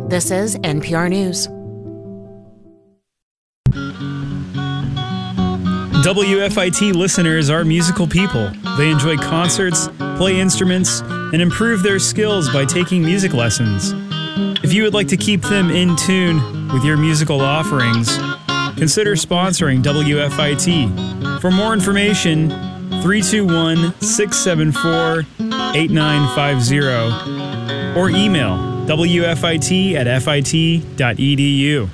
This is NPR News. WFIT listeners are musical people. They enjoy concerts, play instruments, and improve their skills by taking music lessons. If you would like to keep them in tune with your musical offerings, consider sponsoring WFIT. For more information, 321-674-8950 or email wfit@fit.edu.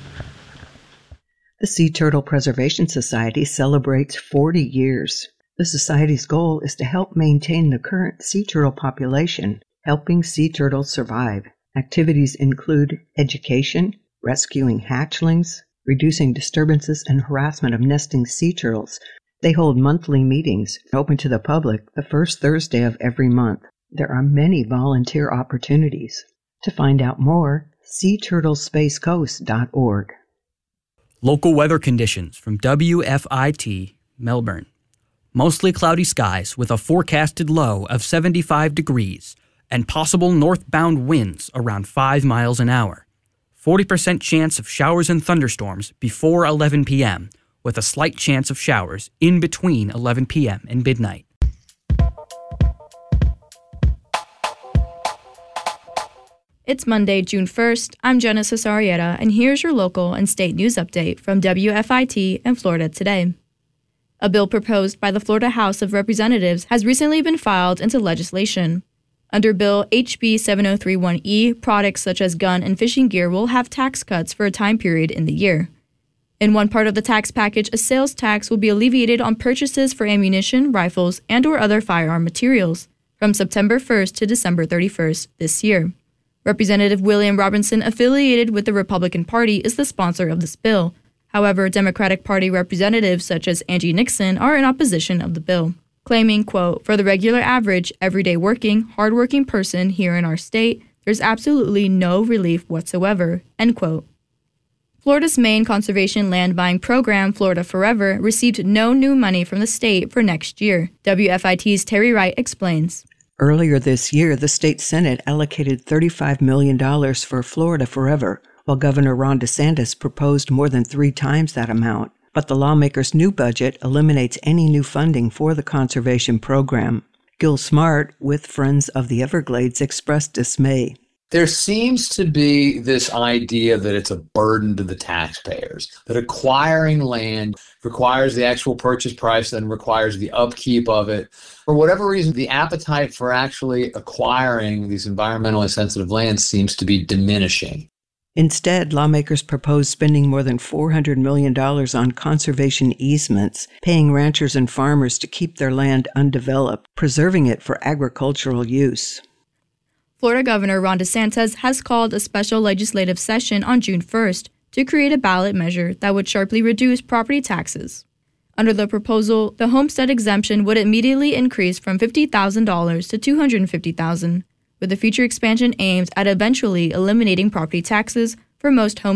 The Sea Turtle Preservation Society celebrates 40 years. The Society's goal is to help maintain the current sea turtle population, helping sea turtles survive. Activities include education, rescuing hatchlings, reducing disturbances and harassment of nesting sea turtles. They hold monthly meetings, open to the public, the first Thursday of every month. There are many volunteer opportunities. To find out more, SeaTurtlesSpaceCoast.org. Local weather conditions from WFIT, Melbourne. Mostly cloudy skies with a forecasted low of 75 degrees and possible northbound winds around 5 miles an hour. 40% chance of showers and thunderstorms before 11 p.m., with a slight chance of showers in between 11 p.m. and midnight. It's Monday, June 1st. I'm Genesis Arrieta, and here's your local and state news update from WFIT and Florida Today. A bill proposed by the Florida House of Representatives has recently been filed into legislation. Under Bill HB 7031E, products such as gun and fishing gear will have tax cuts for a time period in the year. In one part of the tax package, a sales tax will be alleviated on purchases for ammunition, rifles, and/or other firearm materials from September 1st to December 31st this year. Representative William Robinson, affiliated with the Republican Party, is the sponsor of this bill. However, Democratic Party representatives such as Angie Nixon are in opposition of the bill, claiming, quote, "For the regular average, everyday working, hardworking person here in our state, there's absolutely no relief whatsoever," end quote. Florida's main conservation land buying program, Florida Forever, received no new money from the state for next year. WFIT's Terry Wright explains. Earlier this year, the state Senate allocated $35 million for Florida Forever, while Governor Ron DeSantis proposed more than 3 times that amount. But the lawmakers' new budget eliminates any new funding for the conservation program. Gil Smart, with Friends of the Everglades, expressed dismay. There seems to be this idea that it's a burden to the taxpayers, that acquiring land requires the actual purchase price and requires the upkeep of it. For whatever reason, the appetite for actually acquiring these environmentally sensitive lands seems to be diminishing. Instead, lawmakers propose spending more than $400 million on conservation easements, paying ranchers and farmers to keep their land undeveloped, preserving it for agricultural use. Florida Governor Ron DeSantis has called a special legislative session on June 1st to create a ballot measure that would sharply reduce property taxes. Under the proposal, the homestead exemption would immediately increase from $50,000 to $250,000, with a future expansion aimed at eventually eliminating property taxes for most home